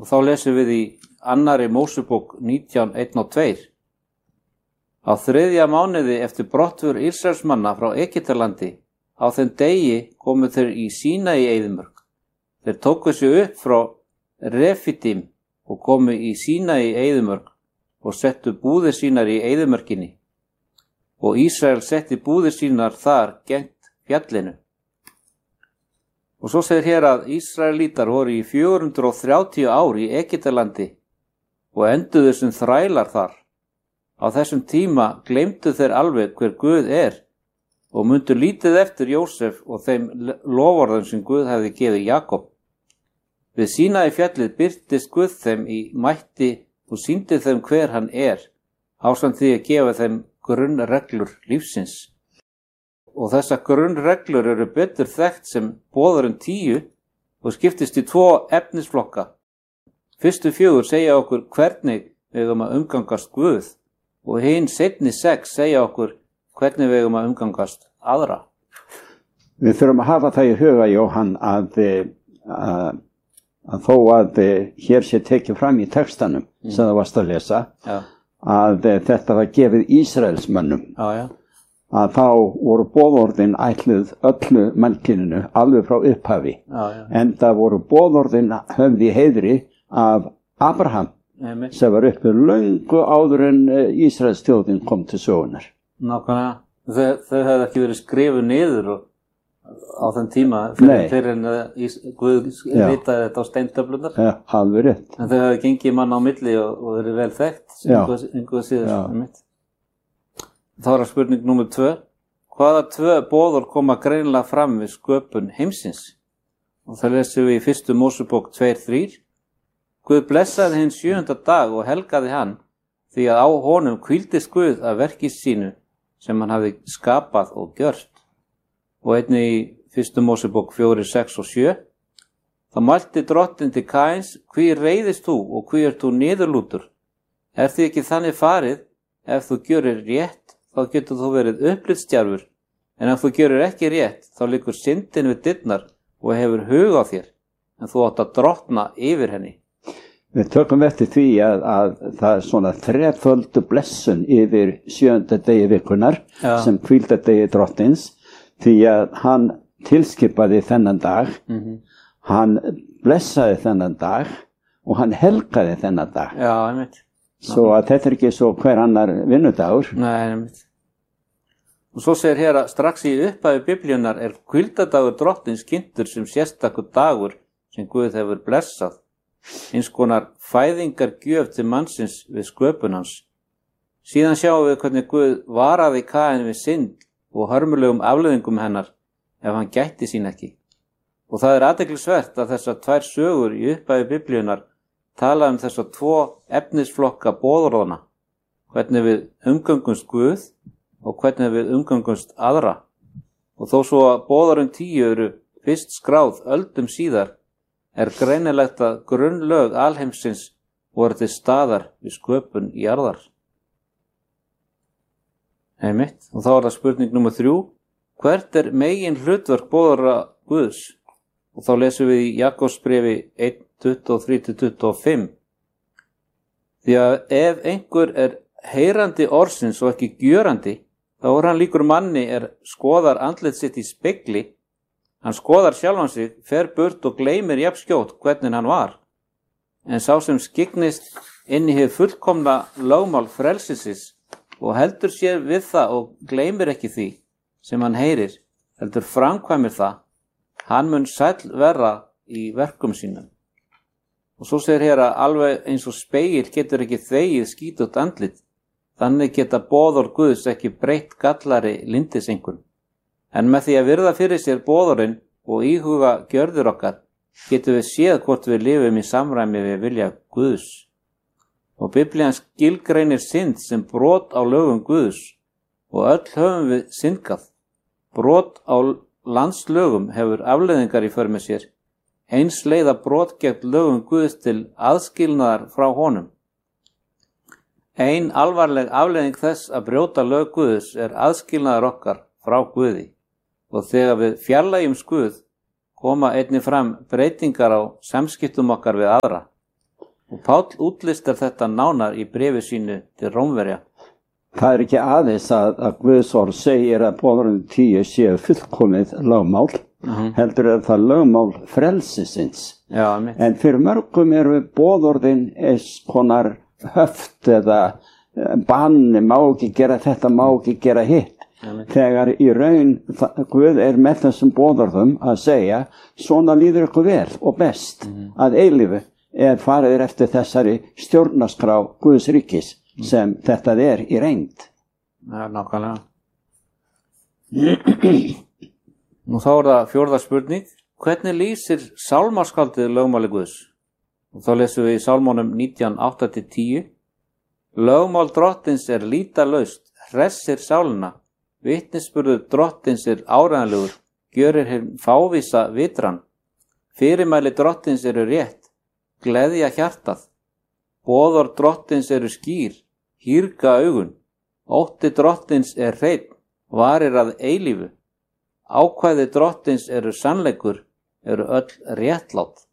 Og þá lesum við í annarri Mósebók 19:1-2. Á 3. mánuði eftir brottför Ísraelsmanna frá Egyptalandi, á þeim degi komu þeir í Sínaí eyðimörk. Þeir tóku sig upp frá Refidim og komu í Sínaí eyðimörk og settu búðir sínar í eyðimörkinni. Og Ísrael setti búðir sínar þar gengt fjallinu. Og svo segir hér að Ísraelítar voru í 430 ár í Egyptalandi og enduðu sem þrælar þar. Á þessum tíma gleymdu þeir alveg hver Guð og mundu lítið eftir Jósef og þeim loforðum sem Guð hefði gefið Jakob. Við Sínaí fjallið birtist Guð þeim í mætti og sýndi þeim hver hann ásamt því að gefa þeim grunnreglur lífsins. Og þessar grunnreglur eru betur þekkt sem boðorðin 10 og skiptist í 2 efnisflokka. Fyrstu 4 segja okkur hvernig við eigum að umgangast Guð og hin seinni 6 segja okkur hvernig við eigum að umgangast aðra. Við þurfum að hafa það í huga, Jóhann, að þó að hér sé tekið fram í textanum sem það varst að lesa, að þetta var gefið Ísraelsmönnum, að þá voru boðorðin ætluð öllu mannkyninu alveg frá upphafi, en það voru boðorðin höfð í heiðri af Abraham, sem var uppi löngu áður en Ísraelsþjóðin kom til sögunar. Nákvæmlega. Þau hefði ekki verið skrifuð niður á þenn tíma fyrir en Guð ritaði þetta á steintöflunar. Ja, alveg rétt. En þau hefði gengið mann á milli og verið vel þekkt einhverju síðar. Þá er spurning númer 2. Hvaða 2 boðorð koma greinilega fram við sköpun heimsins? Og það lesum við í 1. Mósebók 2:3. Guð blessaði hinn 7. dag og helgaði hann, því að á honum hvíldist Guð af verki sínu sem hann hafði skapað og gjört. Og einnig í 1. Mósebók 4:6 og 7. Það mælti drottinn til Kains, hví reiðist þú og hví ert þú niðurlútur? Er því ekki þannig farið, ef þú gjörir rétt, þá getur þú verið upplitsdjarfur, en ef þú gjörir ekki rétt, þá liggur syndin við dyrnar og hefur hug á þér, en þú átt að drottna yfir henni. Við tökum eftir því að það er svona 3-földu blessun yfir 7. degi vikunnar sem hvíldardegi drottins, því að hann tilskipaði þennan dag, hann blessaði þennan dag og hann helgaði þennan dag. Já, einmitt. Svo að þetta er ekki svo hver annar vinnudagur. Nei, einmitt. Og svo segir hér að strax í upphafi Biblíunnar hvíldardagur drottins kynntur sem sérstakur dagur sem Guð hefur blessað. Eins konar fæðingargjöf til mannsins við sköpun hans. Síðan sjáum við hvernig Guð varaði Kain við synd og hörmulegum afleiðingum hennar ef hann gætti sín ekki. Og það er athyglisvert að þessar 2 sögur í upphafi Biblíunnar tala þessar 2 efnisflokka boðorðana, hvernig við umgöngumst Guð og hvernig við umgöngumst aðra. Og þó svo að boðorðin 10 eru fyrst skráð öldum síðar, greinilegt að grunnlög alheimsins voru til staðar við sköpun jarðar. Einmitt. Og þá er það spurning númer 3. Hvert megin hlutverk boðorða Guðs? Og þá lesum við í Jakobsbréfi 1:23-25. Því að ef einhver heyrandi orðsins og ekki gjörandi, þá hann líkur manni skoðar andlit sitt í spegli. Hann skoðar sjálfan sig, fer burt og gleymir jafnskjótt hvernig hann var. En sá sem skygnist inn í hið fullkomna lögmál frelsisins og heldur sér við það og gleymir ekki því sem hann heyrir, heldur framkvæmir það, hann mun sæll verða í verkum sínum. Og svo segir hér að alveg eins og spegill getur ekki þvegið skítugt andlit, þannig geta boðorð Guðs ekki breytt gallari lindisengun. En með því að virða fyrir sér boðorðin og íhuga gjörðir okkar, getum við séð hvort við lifum í samræmi við vilja Guðs. Og Biblían skilgreinir synd sem brot á lögum Guðs og öll höfum við syndgað. Brot á landslögum hefur afleiðingar í för með sér, eins leiða brot gegn lögum Guðs til aðskilnaðar frá honum. Ein alvarleg afleiðing þess að brjóta lög Guðs aðskilnaðar okkar frá Guði. Og þegar við fjarlægjum Guð, koma einnig fram breytingar á samskiptum okkar við aðra. Og Páll útlistar þetta nánar í bréfi sínu til Rómverja. Það ekki aðeins að Guðs orð segir að boðorðin 10 séu fullkomið lögmál, heldur það lögmál frelsisins. Já, en fyrir mörgum eru boðorðin eins konar höft eða bann, má ekki gera þetta, má ekki gera hitt. Þegar í raun Guð með þessum boðorðum að segja, svona líður ykkur vel og best að eilífu farið eftir þessari stjórnarskrá Guðs ríkis sem þetta í reynd. Já, nákvæmlega. Nú þá það 4. spurning. Hvernig lýsir sálmaskáldið lögmáli Guðs? Og þá lesum við í Sálmónum 19:8-10. Lögmál drottins lýtalaust, hressir sálina. Vitnisburður drottins áreiðanlegur, gjörir hinn fávísa vitran. Fyrirmæli drottins rétt, gleðja hjartað. Boðorð drottins skýr, hýrga augun. Ótti drottins hreinn, varir að eilífu. Ákvæði drottins sannleikur, öll réttlát.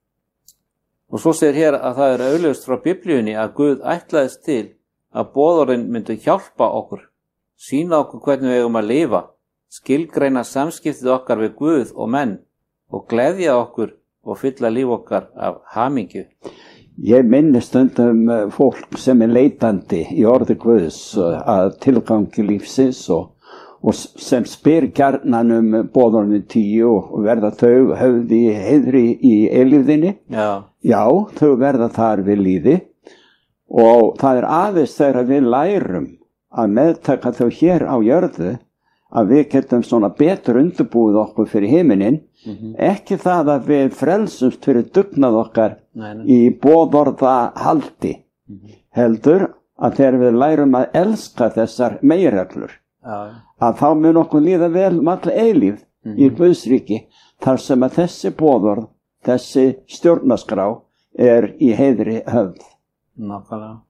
Og svo segir hér að það augljóst frá Biblíunni að Guð ætlaðist til að boðorðin myndu hjálpa okkur, sýna okkur hvernig við eigum að lifa, skilgreina samskiptið okkar við Guð og menn og gleðja okkur og fylla líf okkar af hamingju. Ég minni stundum fólk sem leitandi í orði Guðs að tilgangi lífsins og sem spyr gjarnan boðorðin 10 og verða þau höfði heiðri í eilífðinni. Já, þau verða þar við líði og það aðeins þegar við lærum að meðtaka þau hér á jörðu að við getum svona betur undirbúið okkur fyrir himinin, ekki það að við frelsumst fyrir dugnað okkar í boðorða haldi, heldur að þegar við lærum að elska þessar meginreglur, að þá mun okkur líða vel alla eilífð í Guðs ríki, þar sem að þessi boðorð, þessi stjórnarskrá í heiðri höfð. Nákvæmlega.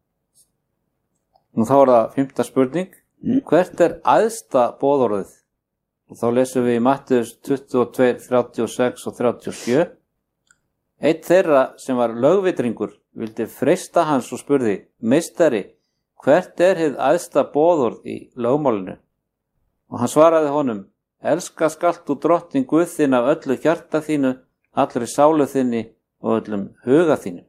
Nú þá það 5. spurning. Hvert æðsta boðorðið? Og þá lesum við í Mattheus 22, 36 og 37. Einn þeirra sem var lögvitringur vildi freista hans og spurði, meistari, hvert hið æðsta boðorð í lögmálinu? Og hann svaraði honum, elska skalt þú drottinn Guð þinn af öllu hjarta þínu, allri sálu þinni og öllum huga þínu.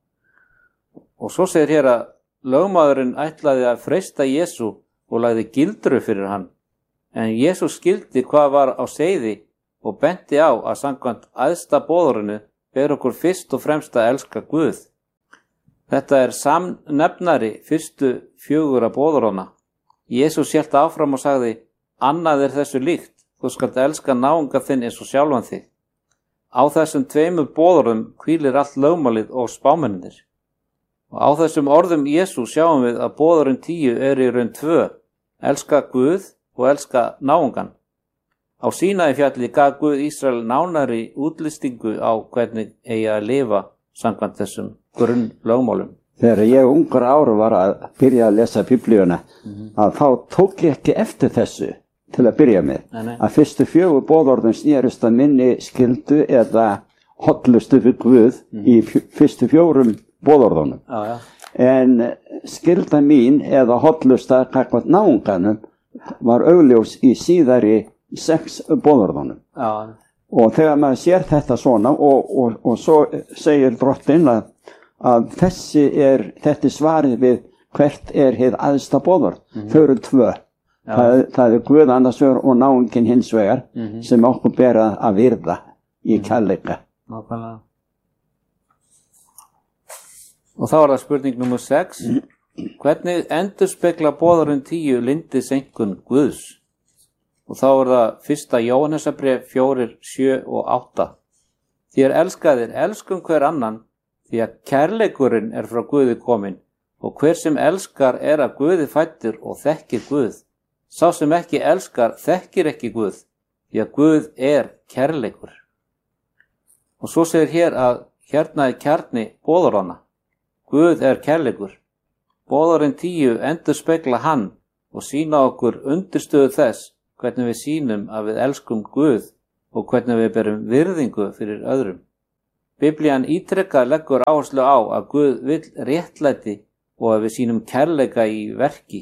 Og svo segir hér að lögmaðurinn ætlaði að freista Jesú og lagði gildru fyrir hann. En Jesú skildi hvað var á seiði og benti á að samkvæmt æðsta boðorðinu ber okkur fyrst og fremst að elska Guð. Þetta samnefnari fyrstu 4 boðorðanna. Jesú hélt áfram og sagði, annað þessu líkt, þú skalt elska náunga þinn eins og sjálfan þig. Á þessum 2 boðorðum hvílir allt lögmálið og spámennir. Og á þessum orðum Jesú sjáum við að boðorðin 10 í raun 2, elska Guð og elska náungan. Á Sínaí fjalli gaf Guð Ísrael nánari útlistingu á hvernig eigi að lifa samkvæmt þessum grunnlögmálum. Þegar ég ungur ára var að byrja að lesa Biblíuna, að þá tók ég ekki eftir þessu til að byrja með. Að fyrstu 4 boðorðin snerust að minni skildu eða hollustu við Guð í fyrstu 4 boðorðunum. En skilda mín eða hollusta gagnvart náunganum var augljós í síðari 6 boðorðunum. Og þegar maður sér þetta svona og svo segir drottinn að þetta svarið við hvert hið æðsta boðorð. Þau eru 2. Það Guð annars vegar og náunginn hins vegar sem okkur ber að virða í kærleika. Og þá það spurning nummer 6. Hvernig endurspegla boðorðin 10 lyndiseinkunn Guðs? Og þá það 1. Jóhannesarbréf 4, 7 og 8. Þér elskaðir, elskum hver annan, því að kærleikurinn frá Guði kominn, og hver sem elskar af Guði fæddur og þekkir Guð. Sá sem ekki elskar, þekkir ekki Guð, því að Guð kærleikur. Og svo segir hér að hérna kjarni boðorðanna. Guð kærleikur. Boðorðin 10 endurspegla hann og sýna okkur undirstöðu þess hvernig við sýnum að við elskum Guð og hvernig við berum virðingu fyrir öðrum. Biblían ítrekað leggur áherslu á að Guð vill réttlæti og að við sýnum kærleika í verki.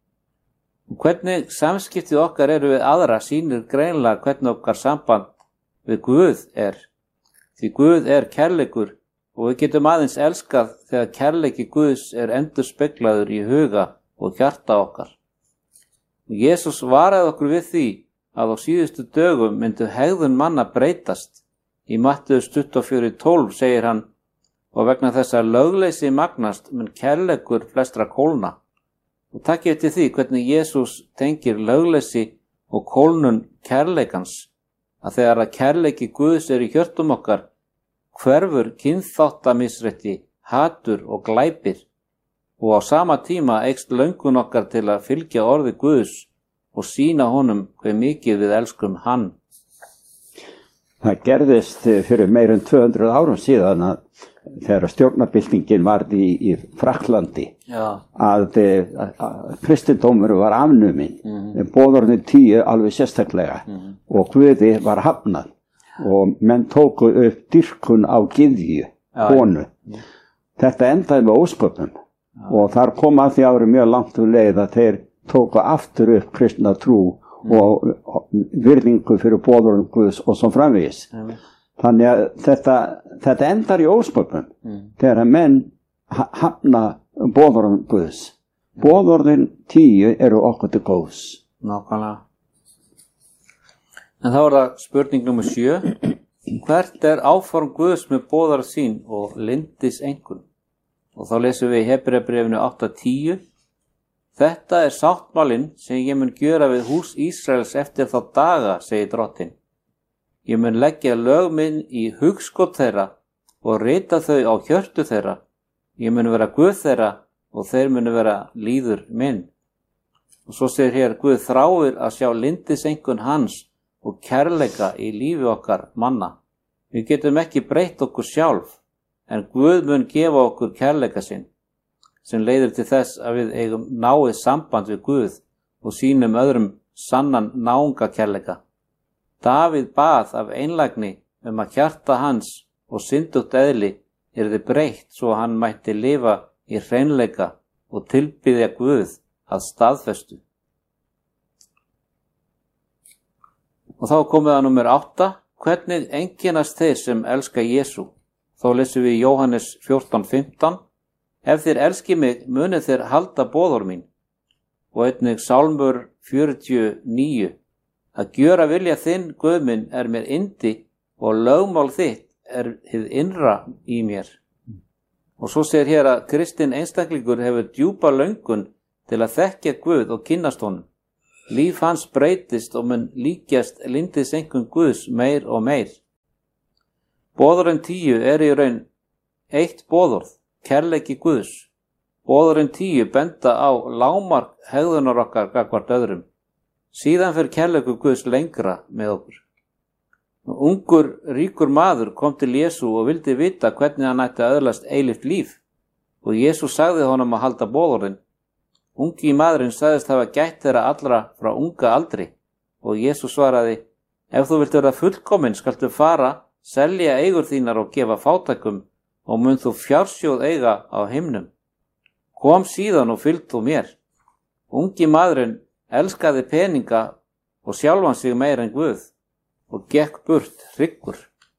Hvernig samskiptið okkar eru við aðra sýnir greinilega hvernig okkar samband við Guð er. Því Guð er kærleikur og við getum aðeins elskað þegar kærleiki Guðs er endurspeglaður í huga og hjarta okkar. Jesús varaði okkur við því að á síðustu dögum myndu hegðun manna breytast. Í Mattheus 24:12 segir hann: og vegna þess að lögleysi magnast mun kærleikur flestra kólna. Og takk eftir því hvernig Jesús tengir lögleysi og kólnun kærleikans, að þegar að kærleiki Guðs er í hjörtum okkar, hverfur kynþáttamisrétti, hatur og glæpir, og á sama tíma eykst löngun okkar til að fylgja orði Guðs og sýna honum hve mikið við elskum hann. Það gerðist fyrir meir en 200 árum síðan að þegar stjórnarbyltingin varð í Frakklandi að kristindómur var afnumin, boðorðin 10 alveg sérstaklega og Guði var hafnað og menn tóku upp dýrkun á gyðju, konu. Þetta endaði með ósköpum og þar kom að því ári mjög langt leið að þeir tóku aftur upp kristna trú og virðingu fyrir boðorðum Guðs og svo framvegis. Þannig að þetta endar í ósköpum þegar að menn hafna boðorðum Guðs. Boðorðin 10 eru okkur til góðs. Nákvæmlega. En þá er það spurning nummer 7. Hvert er áform Guðs með boðorð sín og lyndis einkunn? Og þá lesum við í Hebreabréfinu 8:10. Þetta er sáttmálinn sem ég mun gjöra við hús Ísraels eftir þá daga, segir Drottinn. Ég mun leggja lög minn í hugskot þeirra og rita þau á hjörtu þeirra. Ég mun vera Guð þeirra og þeir munu vera líður minn. Og svo segir hér: Guð þráir að sjá lyndiseinkunn hans og kærleika í lífi okkar manna. Við getum ekki breytt okkur sjálf, en Guð mun gefa okkur kærleika sinn, sem leiðir til þess að við eigum náið samband við Guð og sýnum öðrum sannan náungakærleika. Davíð bað af einlægni að hjarta hans og syndugt eðli yrði breytt svo hann mætti lifa í hreinleika og tilbiðja Guð að staðfestu. Og þá komið að númer 8. Hvernig einkennast þeir sem elska Jesú? Þá lesum við Jóhannes 14:15. Ef þér elski mig, munið þér halda boðorð mín. Og einnig Sálmur 49. Að gjöra vilja þinn, Guð minn, er mér yndi og lögmál þitt er hið innra í mér. Og svo segir hér að kristinn einstaklingur hefur djúpa löngun til að þekkja Guð og kynnast honum. Líf hans breytist og mun líkjast lyndiseinkunn Guðs meir og meir. Boðorðin 10 er í raun eitt boðorð, kærleiki Guðs. Boðorðin 10 benda á lágmark hegðunar okkar gagnvart öðrum. Síðan fer kærleikur Guðs lengra með okkur. Ungur, ríkur maður kom til Jesú og vildi vita hvernig hann ætti að öðlast eilíft líf. Og Jesú sagði honum að halda boðorðin. Ungi maðurinn sagðist hafa gætt þeirra allra frá unga aldri. Og Jesú svaraði: ef þú vilt vera fullkominn skaltu fara, selja eigur þínar og gefa fátækum og mun þú fjársjóð eiga á himnum. Kom síðan og fylg þú mér. Ungi maðurinn elskaði peninga og sjálfan sig meir en Guð og gekk burt hryggur.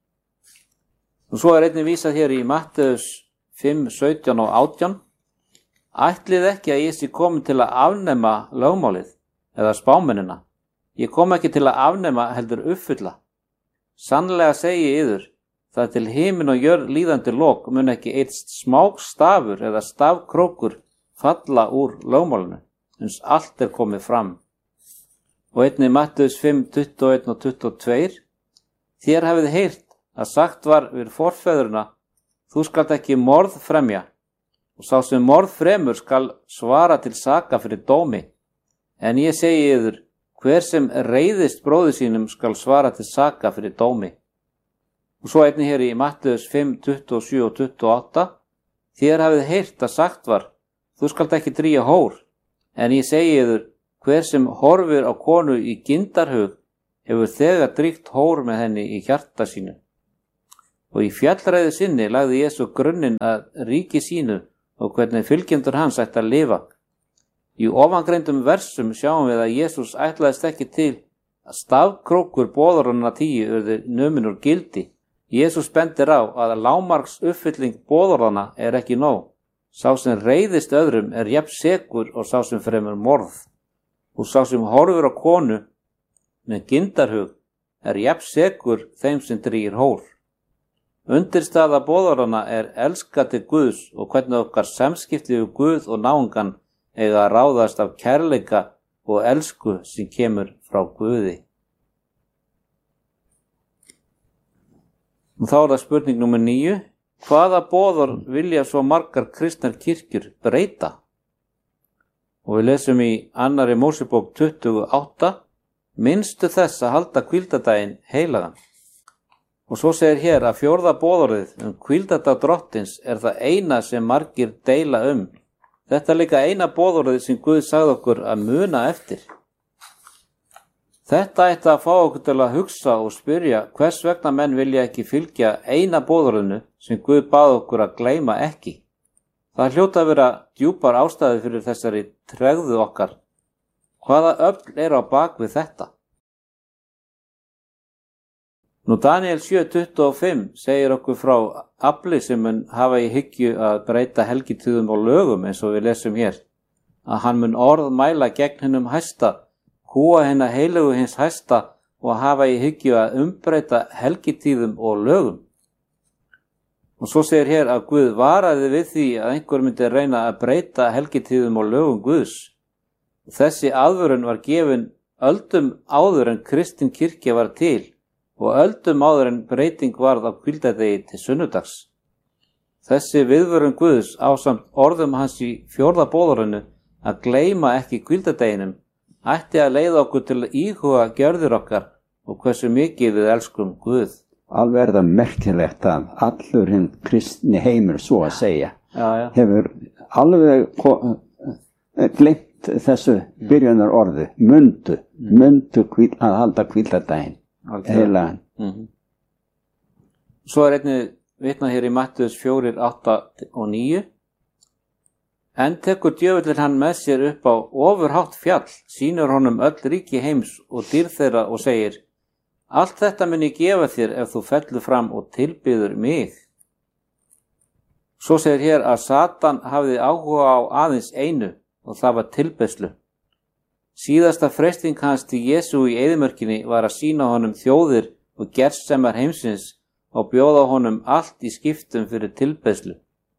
Og svo er einnig vísað hér í Mattheus 5:17 og 18. Ætlið ekki að ég sé komin til að afnema lögmálið eða spámennina. Ég kom ekki til að afnema heldur uppfylla. Sannlega segi ég yður, það til himin og jörð líðandi lok mun ekki eitt smákstafur eða stafkrókur falla úr lögmálinu, uns allt er komið fram. Og einnig Mattheus 5:21 og 22. Þér hafið heyrt að sagt var við forfeðurna, þú skalt ekki morð fremja, og sá sem morð fremur skal svara til saka fyrir dómi. En ég segi yður, hver sem reiðist bróði sínum skal svara til saka fyrir dómi. Og svo einnig hér í Mattheus 5:27 og 28. Þér hafið heyrt að sagt var, þú skalt ekki drýja hór, en ég segi yður, hver sem horfir á konu í gyndarhug hefur þegar drýgt hór með henni í hjarta sínu. Og í fjallræðu sinni lagði Jesú grunninn að ríki sínu og hvernig fylgjendur hans ætti að lifa. Í ofangreindum versum sjáum við að Jesús ætlaðist ekki til að stafkrókur boðorðanna 10 urðu numin úr gildi. Jesús bendir á að lágmarks uppfylling boðorðanna er ekki nóg. Sá sem reiðist öðrum er jafn sekur og sá sem fremur morð. Og sá sem horfir á konu með gyndarhug er jafn sekur þeim sem drýgir hór. Undirstaða boðorðanna er elskati Guðs og hvernig okkar samskipti við Guð og náungan eiga að ráðast af kærleika og elsku sem kemur frá Guði. Og þá er það spurning númer 9. Hvaða boðorð vilja svo margar kristnar kirkjur breyta? Og við lesum í 2. Mósebók 28. Minnstu þess að halda hvíldardaginn heilagan. Og svo segir hér að 4. boðorðið hvíldardag drottins er það eina sem margir deila um. Þetta er líka eina boðorðið sem Guð sagði okkur að muna eftir. Þetta ætti að fá okkur til að hugsa og spyrja hvers vegna menn vilja ekki fylgja eina boðorðinu sem Guð bað okkur að gleyma ekki. Það hljóta að vera djúpar ástæður fyrir þessari tregðu okkar. Hvaða öfl er á bak við þetta? Nú Daniel 7:25 segir okkur frá afli sem mun hafa í hyggju að breyta helgitíðum og lögum eins og við lesum hér. Að hann mun orðmæla gegn hinum hæsta, kúa hina heilugu hins hæsta og hafa í hyggju að umbreyta helgitíðum og lögum. Og svo segir hér að Guð varaði við því að einhver myndi reyna að breyta helgitíðum og lögum Guðs. Þessi aðvörun var gefin öldum áður en kristin kirkja var til og öldum áður en breyting varð á hvíldardegi til sunnudags. Þessi viðvörun Guðs ásamt orðum hans í 4. boðorðinu að gleyma ekki hvíldardeginum ætti að leiða okkur til að íhuga gjörðir okkar og hversu mikið við elskum Guð. Alveg er það merkilegt að allur hinn kristni heimur svo að segja hefur alveg gleymt þessu byrjunar orðu, mundu að halda hvíldardaginn heilagan. Svo er einnig vitnað hér í Mattheus 4, 8 og 9. En tekur djöfullinn hann með sér upp á ofurhátt fjall, sýnir honum öll ríki heims og dýr þeirra og segir: Allt þetta mun ég gefa þér ef þú fellur fram og tilbiður mig. Svo segir hér að Satan hafði áhuga á aðeins einu og það var tilbeiðslu. Síðasta freisting hans til Jesú í eyðimörkinni var að sýna honum þjóðir og gersemar heimsins og bjóða honum allt í skiptum fyrir tilbeiðslu.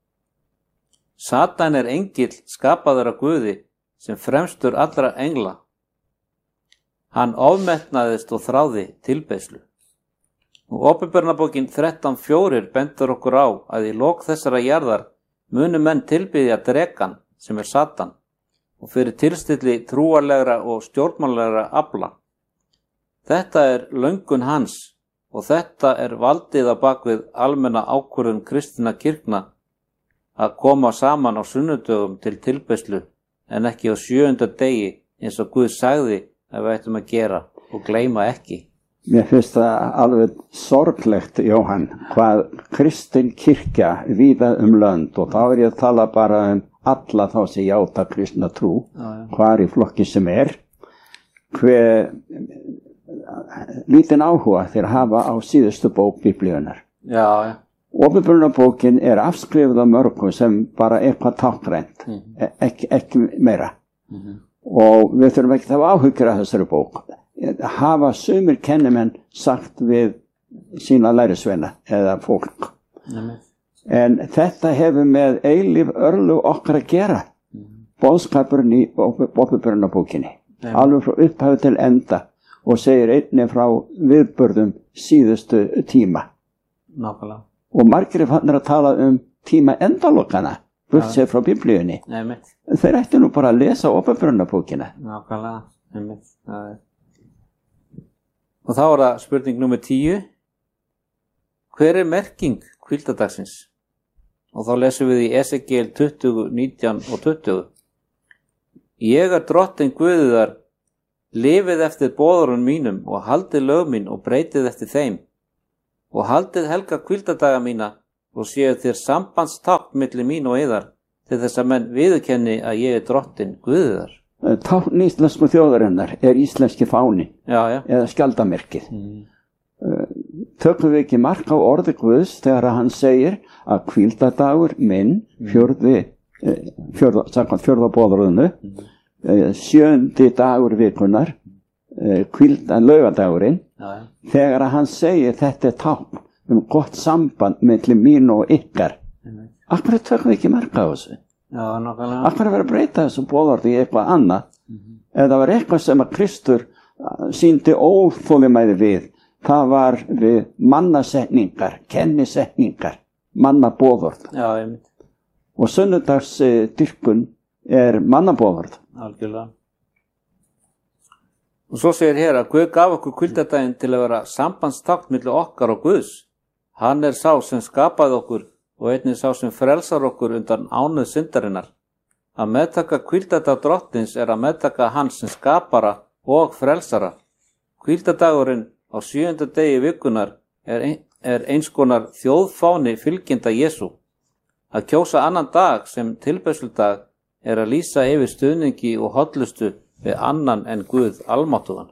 Satan er engill skapaður af Guði sem fremstur allra engla. Hann ofmetnaðist og þráði tilbeiðslu. Og Åpenbarunarbókin 13:4 bendur okkur á að í lok þessara jarðar munu menn tilbiðja drekann sem er Satan og fyrir tilstilli trúarlegra og stjórnmállegra afla. Þetta er löngun hans og þetta er valdið á bakvið almenna ákvörðun kristinna kirkna að koma saman á sunnudögum til tilbeiðslu en ekki á 7. degi eins og Guð sagði að við ættum að gera og gleyma ekki. Mér finnst það alveg sorglegt, Jóhann, hvað kristin kirkja víða lönd og þá er ég að tala bara alla þá sem játa kristna trú, hvar í flokki sem er, hver lítinn áhuga þeir hafa á síðustu bók Biblíunar. Já. Åpenbarunarbókin er afskrifuð af mörgum sem bara eitthvað táknrænt, ekki meira. Og við þurfum ekki að hafa áhyggjur af þessari bók. Hafa sumir kennimenn sagt við sína lærisveina eða fólk. En þetta hefur með eilíf örlög okkar að gera. Boðskapurinn í Åpenbarunarbókinni. Alveg frá upphafi til enda og segir einnig frá viðburðum síðustu tíma. Nákvæmlega. Og margir fannir að tala tíma endalokana, burt sér frá Biblíunni. Þeir ættu nú bara að lesa Åpenbarunarbókina. Nákvæmlega. Og þá er það spurning nummer 10. Hver er merking hvíldardagsins? Og þá lesum við í Esekiel 20, 19 og 20. Ég er drottinn Guðiðar, lifið eftir boðorðum mínum og haldið lög mín og breytið eftir þeim. og haldið helga hvíldardaga mína og séu þér sambandstákn milli mín og yðar til þess að menn viðurkenni að ég drottinn Guðiðar. Tákn íslensku þjóðarinnar íslenski fáni eða skjaldamerkið. Tökum við ekki mark á orði Guðs þegar hann segir að hvíldardagur minn fjórða boðorðinu 7. dagur vikunar laugardagurinn þegar hann segir þetta tákn gott samband milli mín og ykkar. Akkur tökum við ekki mark á þessu? Akkur verið að breyta þessu boðorði í eitthvað annað ef það var eitthvað sem að Kristur sýndi óþolinmæði við. Það var við mannasetningar, kennisetningar, mannaboðorð. Og sunnudagsdyrkun mannaboðorð. Algjörlega. Og svo segir hér að Guð gaf okkur hvíldardaginn til að vera sambandstákn milli okkar og Guðs. Hann sá sem skapaði okkur og einnig sá sem frelsar okkur undan ánauð syndarinnar. Að meðtaka hvíldardag drottins að meðtaka hann sem skapara og frelsara. Hvíldardagurinn á 7. degi vikunar eins konar þjóðfáni fylgjenda Jesú. Að kjósa annan dag sem tilbeiðsludag að lýsa yfir stuðningi og hollustu við annan en Guð almáttugan.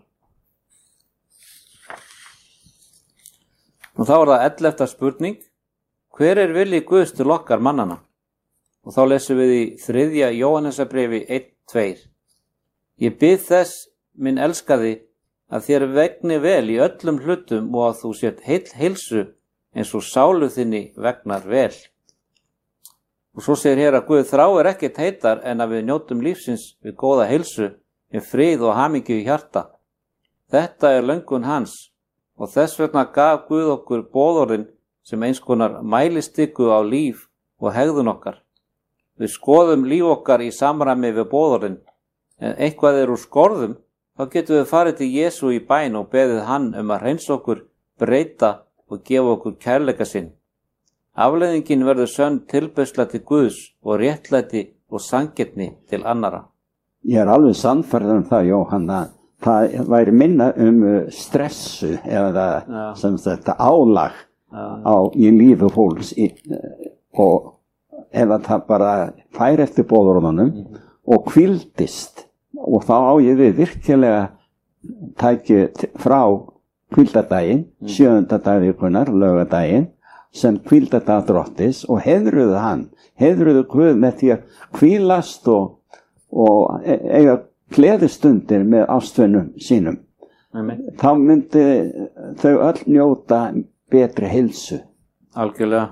Og þá það 11. spurning. Hver vilji Guðs til okkar mannana? Og þá lesum við í 3. Jóhannesarbréfi 1:2. Ég bið þess, minn elskaði, að þér vegni vel í öllum hlutum og að þú sért heilsu eins og sálu þinni vegnar vel. Og svo segir hér að Guð þráir ekkert heitar en að við njótum lífsins við góða heilsu, með frið og hamingju í hjarta. Þetta löngun hans og þess vegna gaf Guð okkur boðorðin sem eins konar mælistikku á líf og hegðun okkar. Við skoðum líf okkar í samræmi við boðorðin, en eitthvað úr skorðum, þá getum við farið til Jesú í bæn og beðið hann að hreinsa okkur, breyta og gefa okkur kærleika sinn. Afleiðingin verður sönn tilbeiðsla til Guðs og réttlæti og sanngirni til annara. Ég alveg sannfærður það, Jóhann, að það væri minna stressu eða sem þetta álag í lífi fólks og ef það bara fær eftir boðorðunum og hvíldist og þá á ég við virkilega tæki frá hvíldardaginn, 7. dag vikunar, laugardaginn, sem hvíldardag Drottis og heiðruðu hann, heiðruðu Guð með því að hvílast og eiga gleðistundir með ástvinum sínum. Þá myndi þau öll njóta betri heilsu. Algjörlega.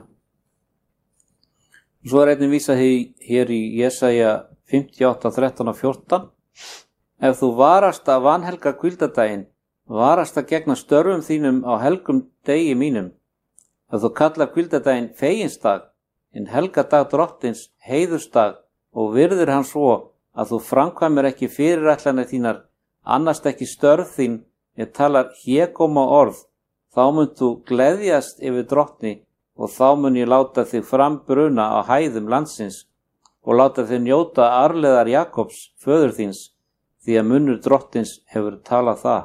Svo einnig vísað hér í Jesaja 58, 13 og 14. Ef þú varast að vanhelga hvíldardaginn, varast að gegna störfum þínum á helgum degi mínum. Ef þú kallar hvíldardaginn feginsdag, en helgadag Drottins heiðursdag og virðir hann svo að þú framkvæmir ekki fyrirætlanir þínar, annast ekki störf þín, ég talar hégóma orð, þá munt þú gleðjast yfir Drottni og þá mun ég láta þig frambruna á hæðum landsins og láta þig njóta arfleðar Jakobs, föður þíns, því að munnur Drottins hefur talað það.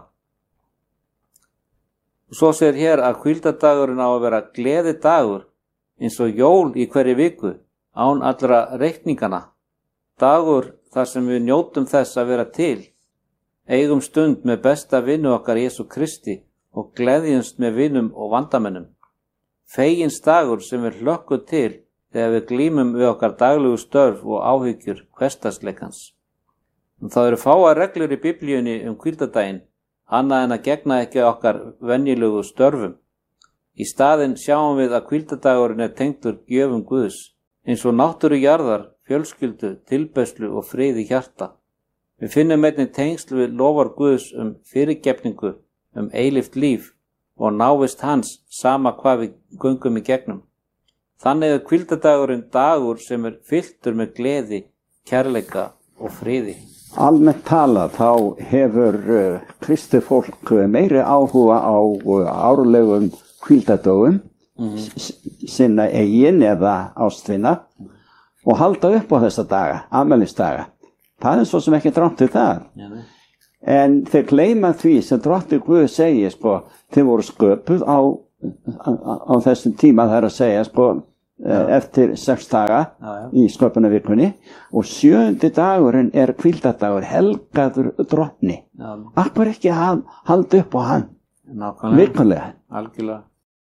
Og svo segir hér að hvíldardagurinn á að vera gleðidagur eins og jól í hverju viku, án allra reikningana. Dagur þar sem við njótum þess að vera til, eigum stund með besta vinnu okkar Jesú Kristi og gleðjumst með vinnum og vandamennum. Fegins dagur sem við hlökkum til þegar við glímum við okkar daglegu störf og áhyggjur hversdagsleikans. Það eru fáar reglur í Biblíunni hvíldardaginn, annað en að gegna ekki okkar venjulegu störfum. Í staðinn sjáum við að hvíldardagurinn tengdur gjöfum Guðs, eins og náttúru jarðar, fjölskyldu, tilbeiðslu og frið í hjarta. Við finnum einnig tengsl við lofar Guðs fyrirgefningu, eilíft líf og návist hans sama hvað við göngum í gegnum. Þannig hvíldardagurinn dagur sem fylltur með gleði, kærleika og friði. Almennt talað þá hefur kristið fólk meiri áhuga á árlegum hvíldardögum, sinna eigin eða ástvina og halda upp á þessa daga, afmælisdaga. Það svo sem ekki drátt við það. En þeir gleyma því sem Drottinn Guð segir, þeir voru sköpuð á á þessum tíma, það að segja sko, eftir 6 daga í sköpunarvikunni, og 7. dagurinn hvíldardagur, helgaður drottni. Akkur ekki halda upp á hann vikulega. Algjörlega.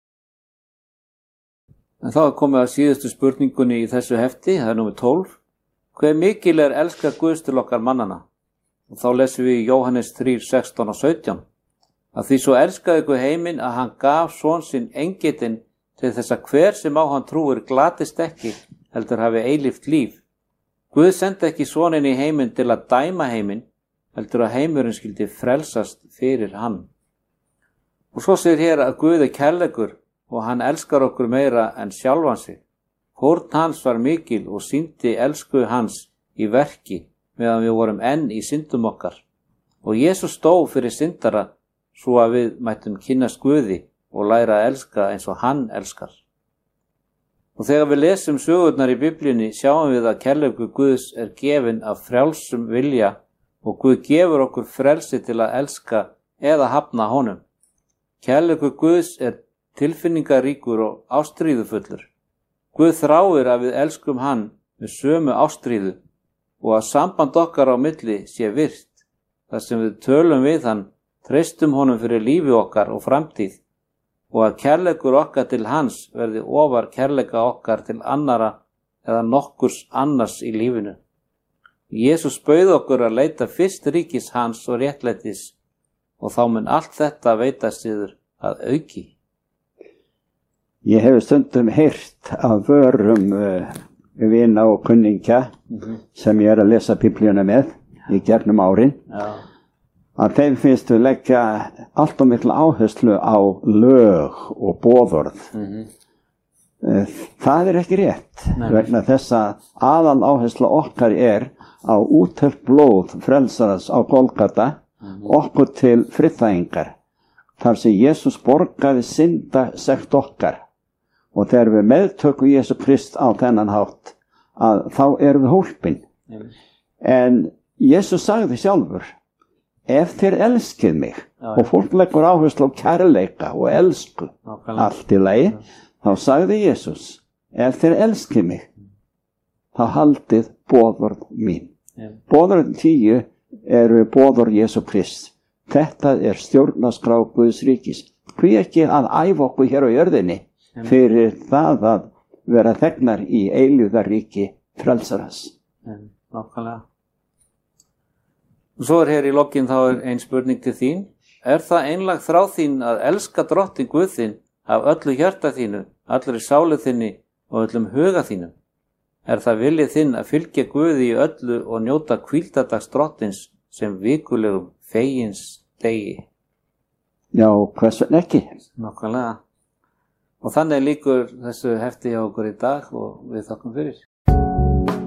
En þá komið að síðustu spurningunni í þessu hefti, það númer 12. Hve mikil elska Guðs til okkar mannana? Og þá lesum við í Jóhannes 3:16 og 17. Að því svo elskaði Guð heiminn að hann gaf son sinn eingetinn til þess að hver sem á hann trúir glatist ekki, heldur hafi eilíft líf. Guð sendi ekki soninn í heiminn til að dæma heiminn, heldur að heimurinn skyldi frelsast fyrir hann. Og svo segir hér að Guð kærleikur og hann elskar okkur meira en sjálfan sig. Fórn hans var mikil og sýndi elsku hans í verki meðan við vorum enn í syndum okkar. Og Jesús stóð fyrir syndara svo að við mættum kynnast Guði og læra að elska eins og hann elskar. Og þegar við lesum sögurnar í Biblíunni sjáum við að kærleikur Guðs gefin af frjálsum vilja og Guð gefur okkur frelsi til að elska eða hafna honum. Kærleikur Guðs tilfinningaríkur og ástríðufullur. Guð þráir að við elskum hann með sömu ástríðu og að samband okkar á milli sé virt, þar sem við tölum við hann, treystum honum fyrir lífi okkar og framtíð, og að kærleikur okkar til hans verði ofar kærleika okkar til annara eða nokkurs annars í lífinu. Jesús bauð okkur að leita fyrst ríkis hans og réttlætis, og þá mun allt þetta veitast yður að auki. Ég hef stundum heyrt af vörum vina og kunningja sem ég að lesa Biblíuna með í gegnum árin, að þeim finnst við leggja allt og mikla áherslu á lög og boðorð. Það ekki rétt, vegna þess að aðal áhersla okkar á úthelt blóð frelsarans á Golgata, okkur til friðþægingar, þar sem Jesús borgaði syndasekt okkar. Og þegar við meðtökum Jesú Krist á þennan hátt, að þá erum við hólpin. En Jesús sagði sjálfur, ef þér elskið mig, og fólk leggur áherslu á kærleika og elsku, allt í lagi, þá sagði Jesús, ef þér elskið mig, þá haldið boðorð mín. Boðorð 10 eru boðorð Jesú Krist. Þetta stjórnarskrá Guðs ríkis. Hví ekki að æfa okkur hér á jörðinni fyrir það að vera þegnar í eilífðaríki frelsarans. Nákvæmlega. Og svo hér í lokin þá ein spurning til þín. Það einlæg þrá þín að elska drottinn Guð þinn af öllu hjarta þínu, allri sálu þinni og öllum huga þínum? Það viljið þinn að fylgja Guði í öllu og njóta hvíldardags drottins sem vikulegum fegins degi? Já, hvers vegna ekki? Nákvæmlega. Og þannig lýkur þessu hefti hjá okkur í dag og við þakkum fyrir.